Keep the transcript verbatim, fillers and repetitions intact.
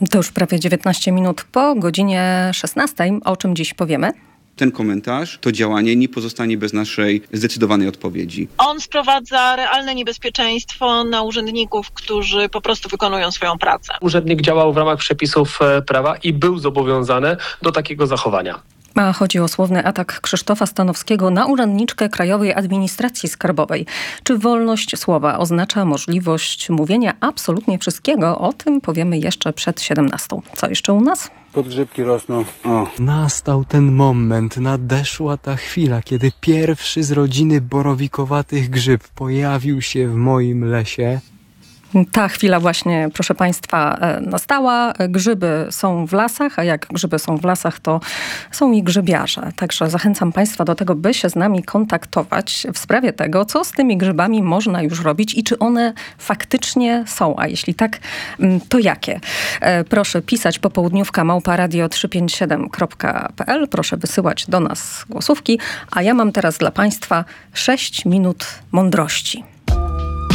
To już prawie dziewiętnaście minut po godzinie szesnastej. O czym dziś powiemy? Ten komentarz, to działanie nie pozostanie bez naszej zdecydowanej odpowiedzi. On sprowadza realne niebezpieczeństwo na urzędników, którzy po prostu wykonują swoją pracę. Urzędnik działał w ramach przepisów prawa i był zobowiązany do takiego zachowania. A chodzi o słowny atak Krzysztofa Stanowskiego na urzędniczkę Krajowej Administracji Skarbowej. Czy wolność słowa oznacza możliwość mówienia absolutnie wszystkiego? O tym powiemy jeszcze przed siedemnastą. Co jeszcze u nas? Podgrzybki rosną. O. Nastał ten moment, nadeszła ta chwila, kiedy pierwszy z rodziny borowikowatych grzyb pojawił się w moim lesie. Ta chwila właśnie, proszę Państwa, nastała. Grzyby są w lasach, a jak grzyby są w lasach, to są i grzybiarze. Także zachęcam Państwa do tego, by się z nami kontaktować w sprawie tego, co z tymi grzybami można już robić i czy one faktycznie są. A jeśli tak, to jakie? Proszę pisać popołudniówka małpa radio trzysta pięćdziesiąt siedem kropka p l. Proszę wysyłać do nas głosówki. A ja mam teraz dla Państwa sześć minut mądrości.